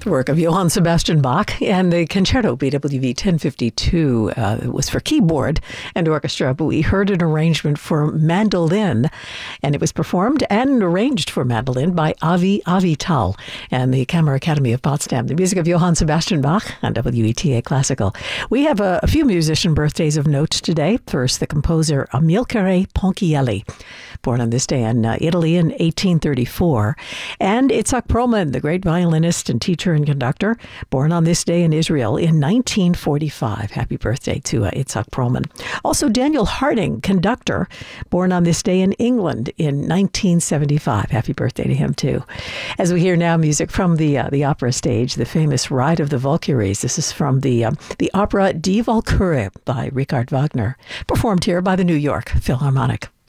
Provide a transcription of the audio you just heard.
The work of Johann Sebastian Bach, and the Concerto BWV 1052 was for keyboard and orchestra, but we heard an arrangement for mandolin, and it was performed and arranged for mandolin by Avi Avital and the Kammer Academy of Potsdam. The music of Johann Sebastian Bach on WETA Classical. We have a few musician birthdays of note today. First, the composer Amilcare Ponchielli, born on this day in Italy in 1834, and Itzhak Perlman, the great violinist and teacher and conductor, born on this day in Israel in 1945. Happy birthday to Itzhak Perlman. Also, Daniel Harding, conductor, born on this day in England in 1975. Happy birthday to him, too. As we hear now music from the opera stage, the famous Ride of the Valkyries. This is from the opera Die Walküre by Richard Wagner, performed here by the New York Philharmonic.